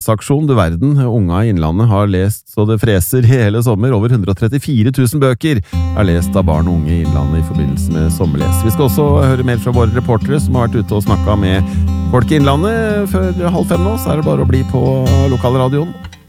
leseaksjon. Du verden, unga i Innlandet har lest så det freser i hele sommer. Over 134 000 bøker er lest av barn og unge i Innlandet i forbindelse med sommerles. Vi skal også høre mer fra våre reportere som har vært ute og snakket med folk i Innlandet. Før 4:30 nå, så er det bare å bli på lokalradioen.